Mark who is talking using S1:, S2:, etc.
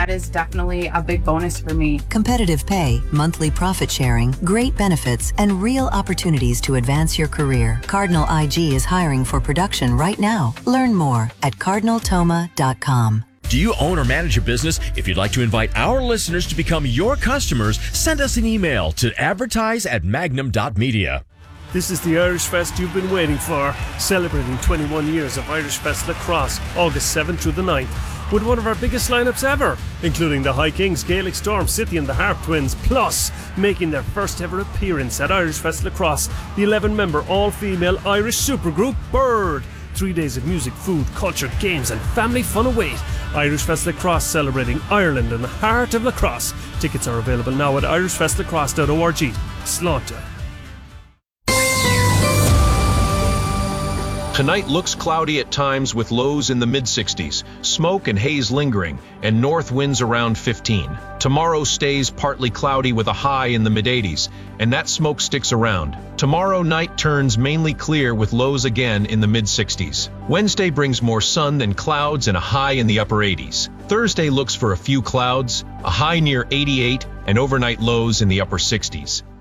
S1: that is definitely a big bonus for me.
S2: Competitive pay, monthly profit sharing, great benefits, and real opportunities to advance your career. Cardinal IG is hiring for production right now. Learn more at cardinaltoma.com.
S3: Do you own or manage a business? If you'd like to invite our listeners to become your customers, send us an email to advertise@magnum.media.
S4: This is the Irish Fest you've been waiting for, celebrating 21 years of Irish Fest Lacrosse, August 7th through the 9th, with one of our biggest lineups ever, including the High Kings, Gaelic Storm City and the Harp Twins, plus making their first ever appearance at Irish Fest Lacrosse, the 11-member all-female Irish supergroup Bird. 3 days of music, food, culture, games and family fun await. Irish Fest Lacrosse, celebrating Ireland and the heart of lacrosse. Tickets are available now at irishfestlacrosse.org. Slánta.
S5: Tonight looks cloudy at times with lows in the mid-60s, smoke and haze lingering, and north winds around 15. Tomorrow stays partly cloudy with a high in the mid-80s, and that smoke sticks around. Tomorrow night turns mainly clear with lows again in the mid-60s. Wednesday brings more sun than clouds and a high in the upper 80s. Thursday looks for a few clouds, a high near 88, and overnight lows in the upper 60s.